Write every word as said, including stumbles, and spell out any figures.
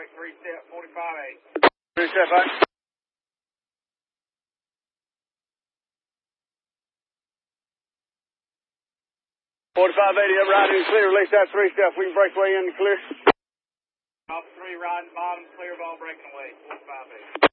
break three step, forty-five eight. Three step eight. forty-five eighty up right in clear. Release that three step. We can break way in the clear. Off three, riding bottom, clear ball breaking away, forty-five eight.